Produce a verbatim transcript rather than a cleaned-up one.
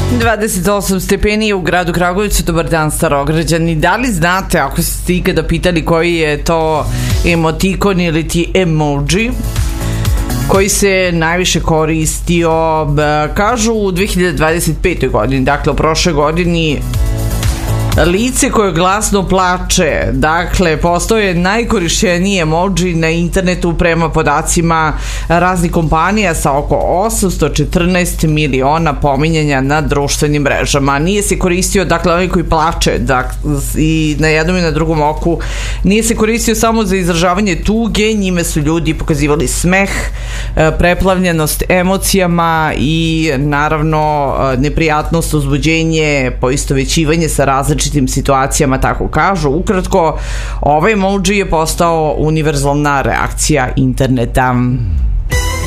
dvadeset osam stepeni u gradu Kragujevcu. Dobar dan, Starograđani. Da li znate, ako ste ikada pitali koji je to emotikon ili ti emoji koji se najviše koristio, kažu u dve hiljade dvadeset petoj godini, dakle u prošle godini, lice koje glasno plače, dakle, postoje najkorišćeniji emoji na internetu prema podacima raznih kompanija sa oko osamsto četrnaest miliona pominjanja na društvenim mrežama. Nije se koristio, dakle, onaj koji plače dak, i na jednom i na drugom oku, nije se koristio samo za izražavanje tuge, njime su ljudi pokazivali smeh, preplavljenost emocijama i naravno neprijatnost, uzbuđenje, poistovećivanje sa različitim situacijama, tako kažu. Ukratko, ovaj emoji je postao univerzalna reakcija interneta.